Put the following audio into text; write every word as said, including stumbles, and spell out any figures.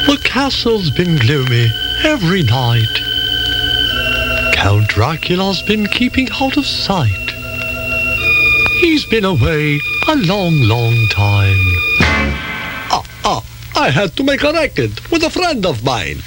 The castle's been gloomy every night. Count Dracula's been keeping out of sight. He's been away a long, long time. Ah, ah, I had to make a racket with a friend of mine.